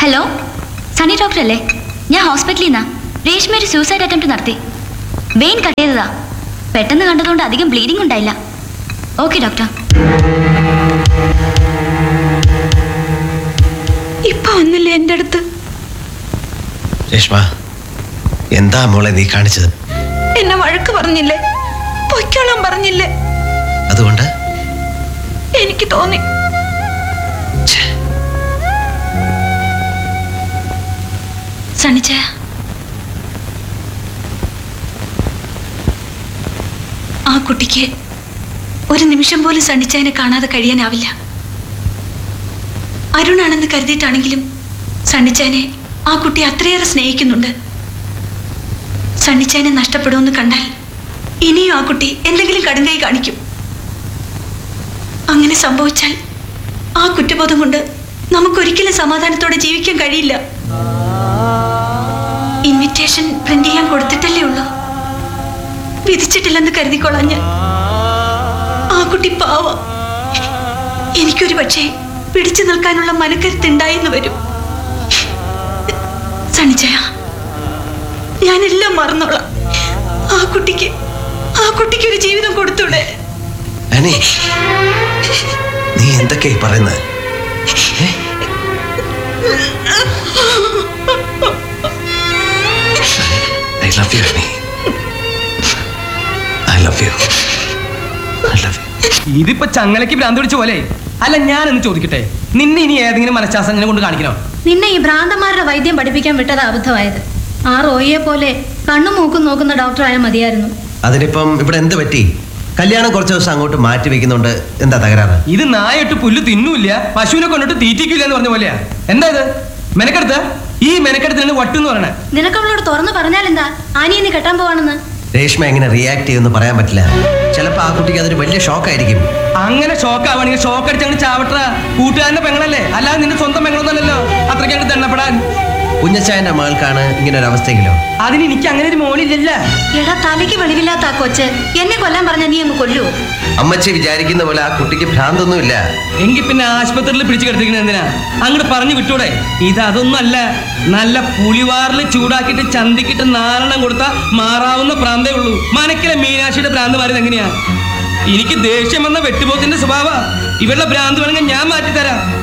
Hello, Sunny doctor അല്ലേ? ഞാൻ ഹോസ്പിറ്റലിൽ നിന്നാ. രേഷ്മ ഒരു സൂസൈഡ് അറ്റംപ്റ്റ് നടത്തി. വെയിൻ കട്ട് ചെയ്തതാ. പെട്ടെന്ന് കണ്ടതുകൊണ്ട് അധികം ബ്ലീഡിംഗ് ഉണ്ടായില്ല. Okay doctor. ഇപ്പൊ വന്നില്ലേ എന്റെ അടുത്ത്? രേഷ്മ, എന്താ മോളെ നീ കാണിച്ചത്? എന്നെ വഴക്ക് പറഞ്ഞില്ലേ, പൊയ്ക്കോളാൻ പറഞ്ഞില്ലേ? അതുകൊണ്ട് എനിക്ക് തോന്നി. സണിച്ച, ആ കുട്ടിക്ക് ഒരു നിമിഷം പോലും സണ്ണിച്ചതിനെ കാണാതെ കഴിയാനാവില്ല. അരുണാണെന്ന് കരുതിയിട്ടാണെങ്കിലും സണ്ണിച്ചതിനെ ആ കുട്ടി അത്രയേറെ സ്നേഹിക്കുന്നുണ്ട്. സണ്ണിച്ചതിനെ നഷ്ടപ്പെടുമെന്ന് കണ്ടാൽ ഇനിയും ആ കുട്ടി എന്തെങ്കിലും കടുങ്കൈ കാണിക്കും. അങ്ങനെ സംഭവിച്ചാൽ ആ കുറ്റബോധം കൊണ്ട് നമുക്കൊരിക്കലും സമാധാനത്തോടെ ജീവിക്കാൻ കഴിയില്ല. ഇൻവിറ്റേഷൻ പ്രിന്റ് ചെയ്യാൻ കൊടുത്തിട്ടല്ലേ ഉള്ളൂ. വിധിച്ചിട്ടില്ലെന്ന് കരുതിക്കൊള്ളാൻ ഞാൻ. ആ കുട്ടി പാവ. എനിക്കൊരു പക്ഷേ പിടിച്ചു നിൽക്കാനുള്ള മനക്കരുത്തുണ്ടായെന്ന് വരും. സണിജയ, ഞാനെല്ലാം മറന്നോളാം. ആ കുട്ടിക്ക് ഒരു ജീവിതം കൊടുത്തൂടെ? നീ എന്തൊക്കെയാ പറയുന്നത്? I love you, Annie. I love you. I love you. ഇതിപ്പോ ചങ്ങലയ്ക്ക് ഭ്രാന്ത് പിടിച്ച പോലെ. അല്ല, ഞാനൊന്ന് ചോദിക്കട്ടെ, നിന്നെ ഇനി ഏതെങ്കിലും മനഃശാസ്ത്രജ്ഞനെ കൊണ്ട് കാണിക്കണോ? നിന്നെ ഈ ഭ്രാന്തന്മാരുടെ വൈദ്യം പഠിപ്പിക്കാൻ വിട്ടത് അബദ്ധമായത്. ആ റോയിയെ പോലെ കണ്ണും മൂക്കും നോക്കുന്ന ഡോക്ടറായ മതിയായിരുന്നു. അതിനിപ്പം ഇവിടെ എന്ത് പറ്റി? കല്യാണം കുറച്ച് ദിവസം അങ്ങോട്ട് മാറ്റി വെക്കുന്നുണ്ട്. എന്താ തകരാറ്? ഇത് നായിട്ട് പുല്ല് തിന്നൂല്ല, പശുവിനെ കൊണ്ടിട്ട് തീറ്റിക്കില്ല എന്ന് പറഞ്ഞ പോലെയാ. എന്താ ഇത് മെനക്കെടുത്ത? ഈ മെനക്കെടുത്തിന് വട്ടെന്ന് പറയണേ. നിനക്ക് അവളോട് തുറന്നു പറഞ്ഞാൽ എന്താ? ആനിയെ നീ കെട്ടാൻ പോവാണെന്ന്. രേഷ്മ എങ്ങനെ റിയാക്ട് ചെയ്യുമെന്ന് പറയാൻ പറ്റില്ല. ചിലപ്പോ ആ കുട്ടിക്ക് അതൊരു വലിയ ഷോക്കായിരിക്കും. അങ്ങനെ ഷോക്ക് ആവണെങ്കിൽ ഷോക്ക് അടിച്ച് അങ്ങ് ചാവട്ട. കൂട്ടുകാരന്റെ പെങ്ങളല്ലേ, അല്ലാതെ നിന്റെ സ്വന്തം പെങ്ങളൊന്നല്ലോ അത്രയ്ക്ക് അങ്ങ് തെണ്ണപ്പെടാൻ. കുഞ്ഞച്ചായന്റെ മകൾക്കാണ് ഇങ്ങനെ ഒരു അവസ്ഥയെങ്കിലോ? അതിന് എനിക്ക് അങ്ങനെ ഒരു മോളില്ലല്ല. എടാ, തലയ്ക്ക് വെളിവില്ലാത്ത ആ കൊച്ച് എന്നെ കൊല്ലാൻ പറഞ്ഞ നീ ഒന്ന് കൊല്ലുവോ? അമ്മച്ചി വിചാരിക്കുന്ന പോലെ ആ കുട്ടിക്ക് ഭ്രാന്തൊന്നുമില്ല. എങ്കിൽ പിന്നെ ആശുപത്രിയിൽ പിടിച്ചു കിടത്തിരിക്കുന്നത് എന്തിനാ? അങ്ങോട്ട് പറഞ്ഞു വിട്ടൂടെ? ഇത് അതൊന്നും അല്ല. നല്ല പുളിവാറിൽ ചൂടാക്കിയിട്ട് ചന്തിക്കിട്ട് നാലെണ്ണം കൊടുത്താൽ മാറാവുന്ന പ്രാന്തേ ഉള്ളൂ. മനക്കിലെ മീനാക്ഷിയുടെ ഭ്രാന്ത് മാറിയത് എങ്ങനെയാ? എനിക്ക് ദേഷ്യം വന്ന വെട്ടുപോത്തിന്റെ സ്വഭാവ. ഇവരുടെ ഭ്രാന്ത് വേണമെങ്കിൽ ഞാൻ മാറ്റിത്തരാം.